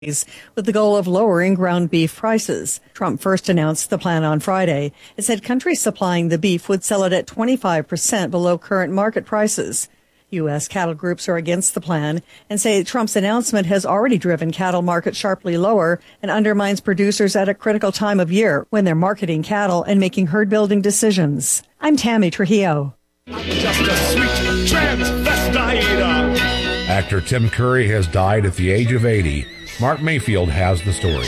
with the goal of lowering ground beef prices. Trump first announced the plan on Friday. It said countries supplying the beef would sell it at 25% below current market prices. U.S. cattle groups are against the plan and say Trump's announcement has already driven cattle markets sharply lower and undermines producers at a critical time of year when they're marketing cattle and making herd-building decisions. I'm Tammy Trujillo. I'm just a sweet transvestite. Actor Tim Curry has died at the age of 80. Mark Mayfield has the story.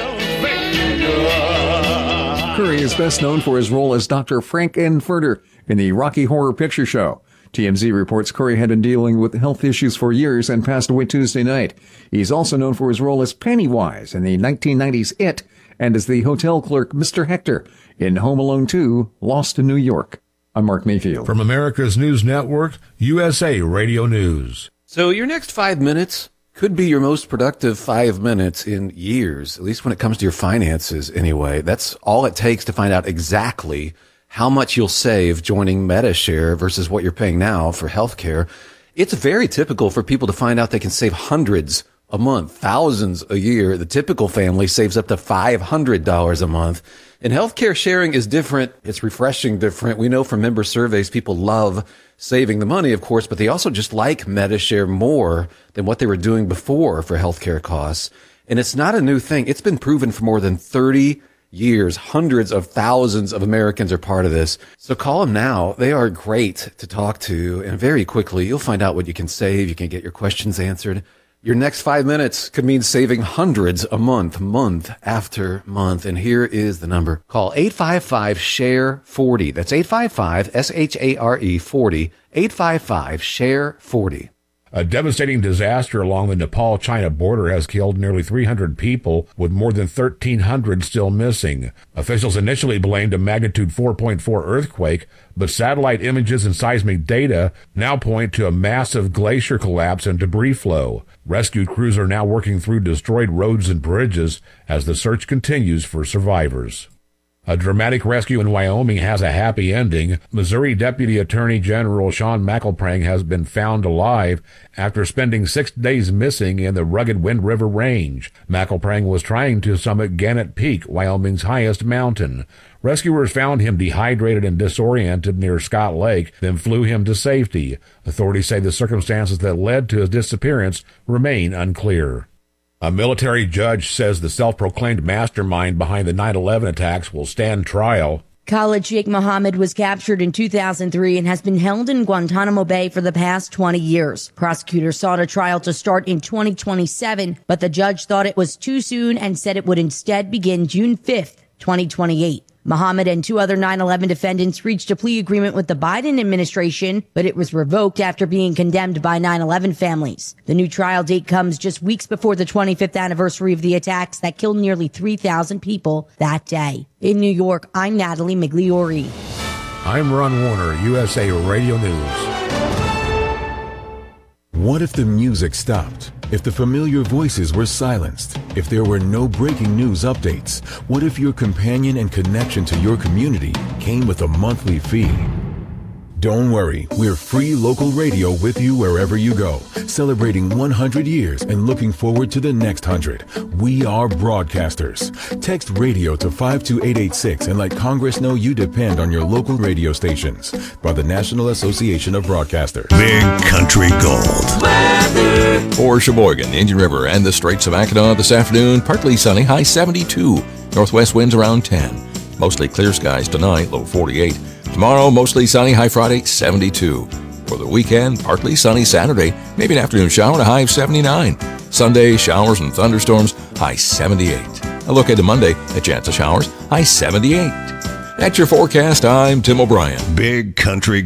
Curry is best known for his role as Dr. Frank-N-Furter in the Rocky Horror Picture Show. TMZ reports Curry had been dealing with health issues for years and passed away Tuesday night. He's also known for his role as Pennywise in the 1990s It and as the hotel clerk Mr. Hector in Home Alone 2, Lost in New York. I'm Mark Mayfield. From America's News Network, USA Radio News. So your next 5 minutes could be your most productive 5 minutes in years, at least when it comes to your finances anyway. That's all it takes to find out exactly how much you'll save joining Medi-Share versus what you're paying now for healthcare. It's very typical for people to find out they can save hundreds a month, thousands a year. The typical family saves up to $500 a month. And healthcare sharing is different. It's refreshing different. We know from member surveys, people love saving the money, of course, but they also just like Medi-Share more than what they were doing before for healthcare costs. And it's not a new thing. It's been proven for more than 30 years. Hundreds of thousands of Americans are part of this. So call them now. They are great to talk to. And very quickly, you'll find out what you can save. You can get your questions answered. Your next 5 minutes could mean saving hundreds a month, month after month. And here is the number. Call 855-SHARE-40. That's 855-SHARE 40. 855-SHARE-40. A devastating disaster along the Nepal-China border has killed nearly 300 people, with more than 1,300 still missing. Officials initially blamed a magnitude 4.4 earthquake, but satellite images and seismic data now point to a massive glacier collapse and debris flow. Rescue crews are now working through destroyed roads and bridges as the search continues for survivors. A dramatic rescue in Wyoming has a happy ending. Missouri Deputy Attorney General Sean McElprang has been found alive after spending 6 days missing in the rugged Wind River Range. McElprang was trying to summit Gannett Peak, Wyoming's highest mountain. Rescuers found him dehydrated and disoriented near Scott Lake, then flew him to safety. Authorities say the circumstances that led to his disappearance remain unclear. A military judge says the self-proclaimed mastermind behind the 9/11 attacks will stand trial. Khalid Sheikh Mohammed was captured in 2003 and has been held in Guantanamo Bay for the past 20 years. Prosecutors sought a trial to start in 2027, but the judge thought it was too soon and said it would instead begin June 5th, 2028. Mohammed and 2 other 9/11 defendants reached a plea agreement with the Biden administration, but it was revoked after being condemned by 9/11 families. The new trial date comes just weeks before the 25th anniversary of the attacks that killed nearly 3,000 people that day. In New York, I'm Natalie Migliori. I'm Ron Warner, USA Radio News. What if the music stopped? If the familiar voices were silenced? If there were no breaking news updates? What if your companion and connection to your community came with a monthly fee? Don't worry, we're free local radio with you wherever you go, celebrating 100 years and looking forward to the next 100. We are broadcasters. Text radio to 52886 and let Congress know you depend on your local radio stations. By the National Association of Broadcasters. Big Country Gold. Weather. For Sheboygan, Indian River, and the Straits of Mackinac this afternoon, partly sunny, high 72. Northwest winds around 10. Mostly clear skies tonight, low 48. Tomorrow, mostly sunny, high Friday, 72. For the weekend, partly sunny Saturday, maybe an afternoon shower, a high of 79. Sunday, showers and thunderstorms, high 78. A look into Monday, a chance of showers, high 78. That's your forecast. I'm Tim O'Brien. Big Country